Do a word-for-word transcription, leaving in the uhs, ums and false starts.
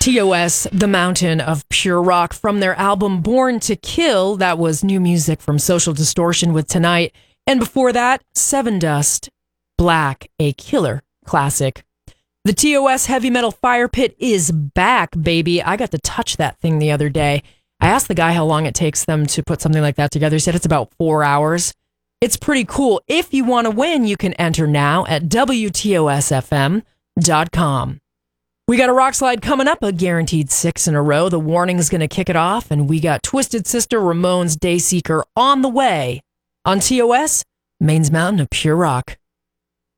T O S, The Mountain of Pure Rock, from their album Born to Kill. That was new music from Social Distortion with Tonight. And before that, Seven Dust, Black, a killer classic. The T O S Heavy Metal Fire Pit is back, baby. I got to touch that thing the other day. I asked the guy how long it takes them to put something like that together. He said it's about four hours. It's pretty cool. If you want to win, you can enter now at W T O S F M dot com. We got a rock slide coming up, a guaranteed six in a row. The warning's going to kick it off, and we got Twisted Sister Ramones Dayseeker on the way on T O S, Maine's Mountain of Pure Rock.